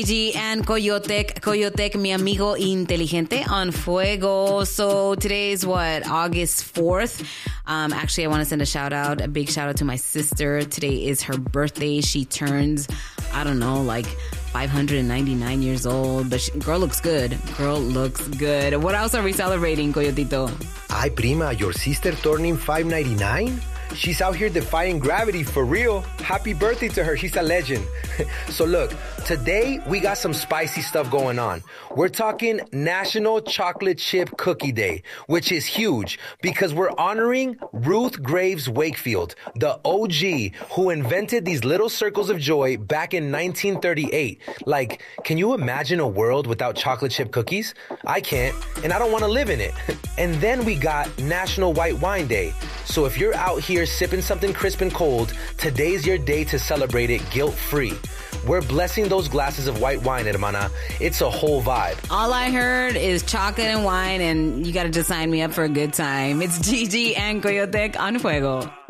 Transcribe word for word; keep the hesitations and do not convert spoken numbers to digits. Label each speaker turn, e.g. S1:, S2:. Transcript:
S1: G and Coyotec, Coyotec, mi amigo inteligente on Fuego. So today's what, August fourth. Um, actually, I want to send a shout out, a big shout out to my sister. Today is her birthday. She turns, I don't know, like five hundred ninety-nine years old, but she, girl looks good. Girl looks good. What else are we celebrating, Coyotito?
S2: Ay, prima, your sister turning five ninety-nine? She's out here defying gravity for real. Happy birthday to her. She's a legend. So look, today we got some spicy stuff going on. We're talking National Chocolate Chip Cookie Day, which is huge because we're honoring Ruth Graves Wakefield, the O G who invented these little circles of joy back in nineteen thirty-eight. Like, can you imagine a world without chocolate chip cookies? I can't, and I don't want to live in it. And then we got National White Wine Day. So if you're out here sipping something crisp and cold, today's your day to celebrate it guilt-free. We're blessing those glasses of white wine, hermana. It's a whole vibe.
S1: All I heard is chocolate and wine, and you got to just sign me up for a good time. It's Gigi and Coyotec on Fuego.